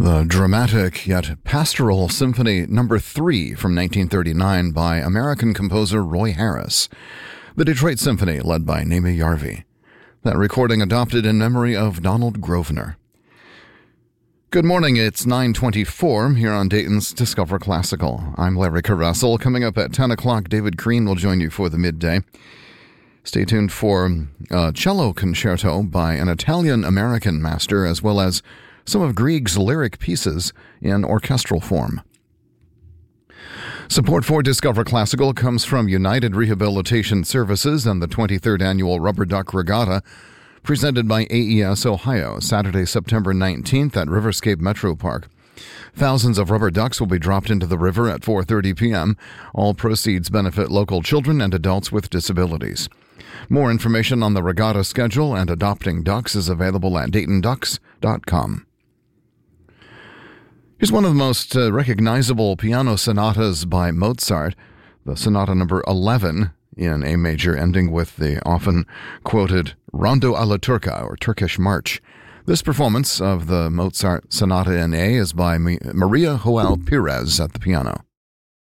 The dramatic yet pastoral Symphony No. 3 from 1939 by American composer Roy Harris. The Detroit Symphony, led by Naomi Yarvi. That recording adopted in memory of Donald Grosvenor. Good morning, it's 9:24 here on Dayton's Discover Classical. I'm Larry Caressel. Coming up at 10 o'clock, David Green will join you for the midday. Stay tuned for a cello concerto by an Italian-American master, as well as some of Grieg's lyric pieces in orchestral form. Support for Discover Classical comes from United Rehabilitation Services and the 23rd Annual Rubber Duck Regatta, presented by AES Ohio, Saturday, September 19th at Riverscape Metro Park. Thousands of rubber ducks will be dropped into the river at 4:30 p.m. All proceeds benefit local children and adults with disabilities. More information on the regatta schedule and adopting ducks is available at DaytonDucks.com. Here's one of the most recognizable piano sonatas by Mozart, the Sonata number 11 in A major, ending with the often quoted Rondo alla Turca, or Turkish March. This performance of the Mozart Sonata in A is by Maria Joao Pires at the piano.